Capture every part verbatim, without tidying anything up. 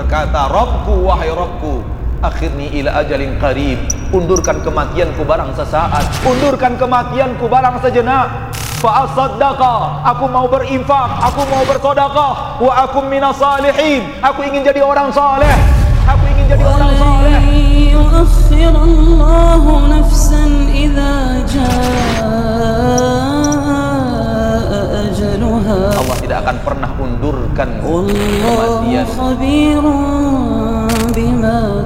berkata, Rabbku, wahai Rabbku, akhirni ila ajalin qarib, undurkan kematianku barang sesaat, undurkan kematianku barang sejenak. Fa asaddaqa, aku mau berinfak, aku mau bersedekah, wa akum minas salihin, aku ingin jadi orang saleh, aku ingin jadi orang saleh. Yuakhirallahu nafsan idza jaa ajaluha. Allah tidak akan pernah undurkan Wallahu kematian. khabirun bima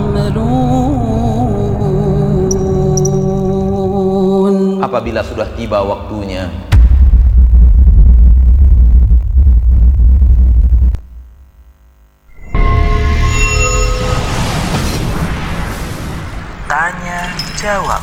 ta'malun. Apabila sudah tiba waktunya, tanya jawab.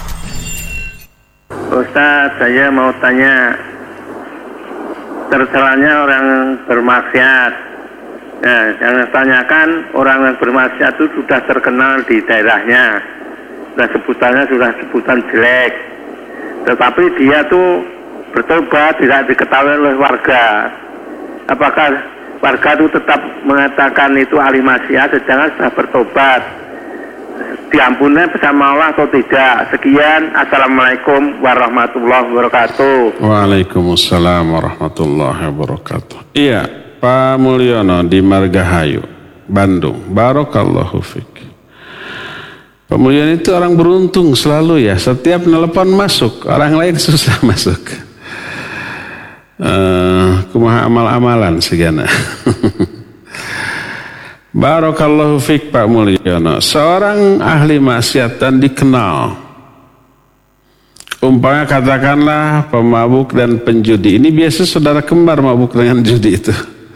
Ustaz, saya mau tanya, tercelanya orang bermaksiat. Nah, yang saya tanyakan, orang yang bermaksiat itu sudah terkenal di daerahnya, dan sebutannya sudah sebutan jelek. Tetapi dia tuh bertobat, tidak diketahui oleh warga. Apakah warga itu tetap mengatakan itu ahli maksiat, sedangkan sudah bertobat, diampuni bersama Allah atau tidak? Sekian, assalamualaikum warahmatullahi wabarakatuh. Waalaikumsalam warahmatullahi wabarakatuh. Iya, Pak Mulyono di Margahayu, Bandung. Barakallahu fiik. Pak Mulyono itu orang beruntung selalu ya. Setiap nelpon masuk, orang lain susah masuk. Uh, kumaha amal-amalan segana. Barakallahu fiik Pak Mulyono. Seorang ahli maksiat dan dikenal, umpamanya katakanlah pemabuk dan penjudi. Ini biasa saudara kembar mabuk dengan judi itu.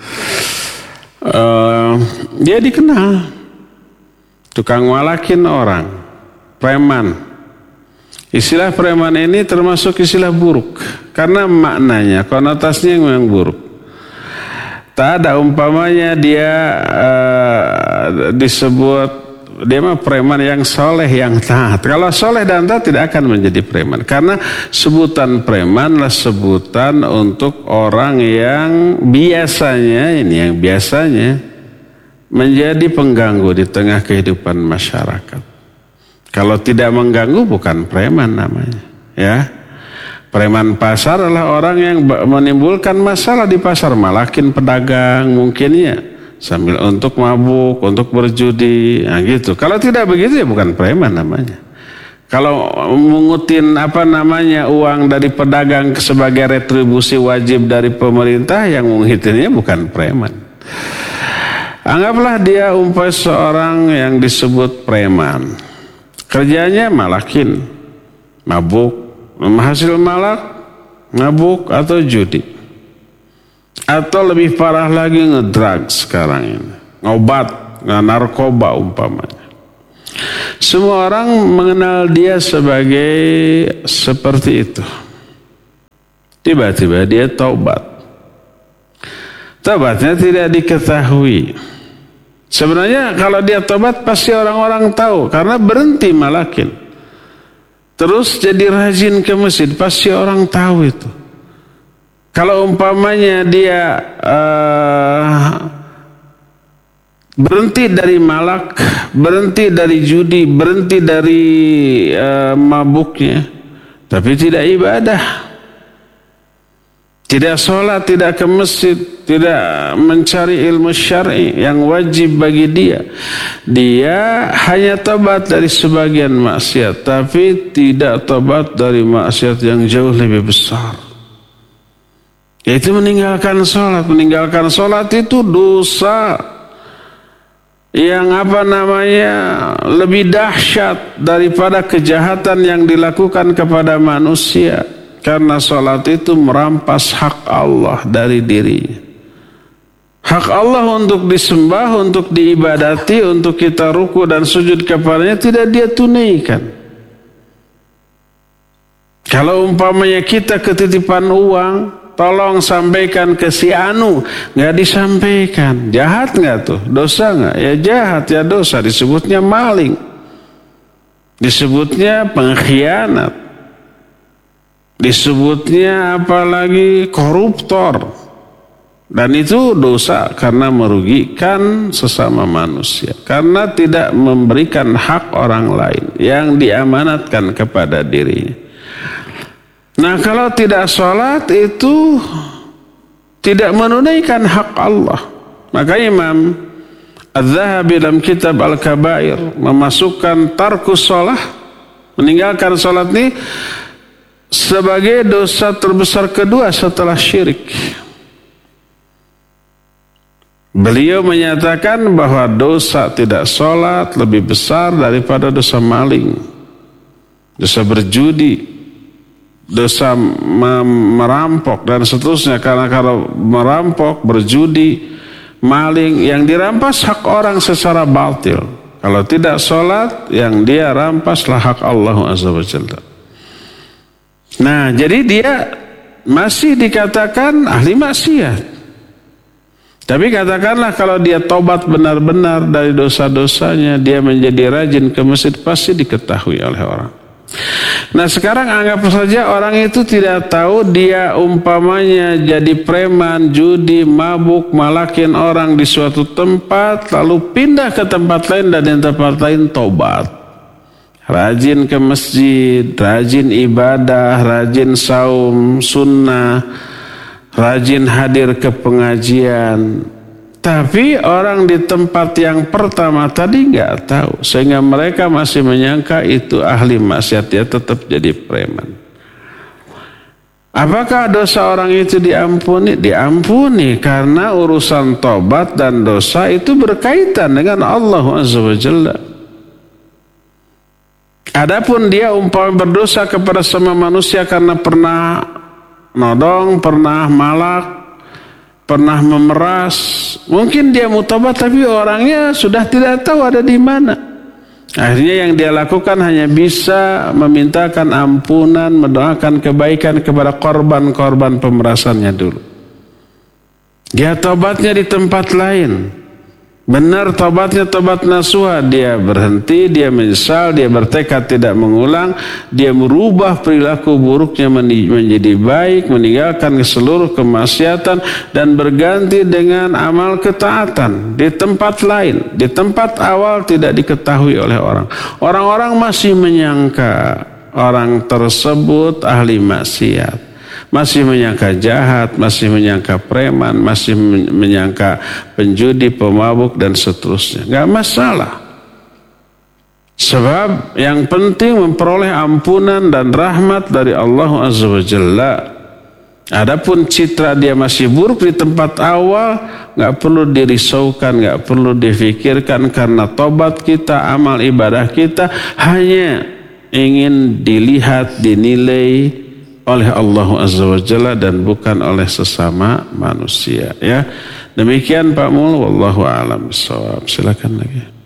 Uh, dia dikenal tukang walakin orang, preman. Istilah preman ini termasuk istilah buruk karena maknanya, konotasinya memang buruk. Tak ada umpamanya dia uh, disebut dia mah preman yang soleh, yang taat. Kalau soleh dan taat tidak akan menjadi preman, karena sebutan preman lah sebutan untuk orang yang biasanya ini yang biasanya menjadi pengganggu di tengah kehidupan masyarakat. Kalau tidak mengganggu bukan preman namanya, ya. Preman pasar adalah orang yang menimbulkan masalah di pasar, malakin pedagang mungkin ya, sambil untuk mabuk, untuk berjudi, nah gitu. Kalau tidak begitu ya bukan preman namanya. Kalau mengutin apa namanya uang dari pedagang sebagai retribusi wajib dari pemerintah, yang menghitunnya bukan preman. Anggaplah dia umpamanya seorang yang disebut preman, kerjanya malakin, mabuk, menghasil malak, mabuk atau judi, atau lebih parah lagi ngedrugs sekarang ini, ngobat, narkoba umpamanya. Semua orang mengenal dia sebagai seperti itu. Tiba-tiba dia taubat. Taubatnya tidak diketahui. Sebenarnya kalau dia tobat pasti orang-orang tahu, karena berhenti malakin, terus jadi rajin ke masjid, pasti orang tahu itu. Kalau umpamanya dia uh, berhenti dari malak, berhenti dari judi, berhenti dari uh, mabuknya, tapi tidak ibadah, tidak sholat, tidak ke masjid, tidak mencari ilmu syar'i yang wajib bagi dia. Dia hanya tobat dari sebagian maksiat, tapi tidak tobat dari maksiat yang jauh lebih besar, yaitu meninggalkan sholat. Meninggalkan sholat itu dosa yang apa namanya lebih dahsyat daripada kejahatan yang dilakukan kepada manusia. Karena sholat itu merampas hak Allah dari dirinya. Hak Allah untuk disembah, untuk diibadati, untuk kita ruku dan sujud kepadanya tidak dia tunaikan. Kalau umpamanya kita ketitipan uang, tolong sampaikan ke si Anu, nggak disampaikan, jahat nggak tuh? Dosa nggak? Ya jahat, ya dosa. Disebutnya maling, disebutnya pengkhianat, disebutnya apalagi koruptor. Dan itu dosa karena merugikan sesama manusia, karena tidak memberikan hak orang lain yang diamanatkan kepada dirinya. Nah, kalau tidak sholat itu tidak menunaikan hak Allah. Maka Imam Az-Zahabi dalam kitab Al-Kabair memasukkan tarkus sholah, meninggalkan sholat ini sebagai dosa terbesar kedua setelah syirik. Beliau menyatakan bahwa dosa tidak sholat lebih besar daripada dosa maling, dosa berjudi, dosa merampok dan seterusnya. Karena kalau merampok, berjudi, maling, yang dirampas hak orang secara batil. Kalau tidak sholat, yang dia rampaslah hak Allah Azza wa Jalla. Nah, jadi dia masih dikatakan ahli maksiat. Tapi katakanlah kalau dia tobat benar-benar dari dosa-dosanya, dia menjadi rajin ke masjid, pasti diketahui oleh orang. Nah, sekarang anggap saja orang itu tidak tahu, dia umpamanya jadi preman, judi, mabuk, malakin orang di suatu tempat, lalu pindah ke tempat lain dan di tempat lain tobat. Rajin ke masjid, rajin ibadah, rajin saum sunnah, rajin hadir ke pengajian. Tapi orang di tempat yang pertama tadi nggak tahu, sehingga mereka masih menyangka itu ahli maksiat, dia tetap jadi preman. Apakah dosa orang itu diampuni? Diampuni, karena urusan tobat dan dosa itu berkaitan dengan Allah Azza wa Jalla. Adapun dia umpama berdosa kepada semua manusia karena pernah nodong, pernah malak, pernah memeras, mungkin dia mau tobat tapi orangnya sudah tidak tahu ada di mana. Akhirnya yang dia lakukan hanya bisa memintakan ampunan, mendoakan kebaikan kepada korban-korban pemerasannya dulu. Dia tobatnya di tempat lain. Benar tobatnya tobat nasuha, dia berhenti, dia menyesal, dia bertekad tidak mengulang, dia merubah perilaku buruknya menjadi baik, meninggalkan seluruh kemaksiatan dan berganti dengan amal ketaatan di tempat lain. Di tempat awal tidak diketahui oleh orang. Orang-orang masih menyangka orang tersebut ahli maksiat, masih menyangka jahat, masih menyangka preman, masih menyangka penjudi, pemabuk dan seterusnya. Gak masalah. Sebab yang penting memperoleh ampunan dan rahmat dari Allah Azza wa Jalla. Adapun citra dia masih buruk di tempat awal, gak perlu dirisaukan, gak perlu difikirkan, karena tobat kita, amal ibadah kita hanya ingin dilihat, dinilai oleh Allah Azza wa Jalla dan bukan oleh sesama manusia, ya. Demikian Pak Mul, wallahu a'lam bishawab. Silakan lagi.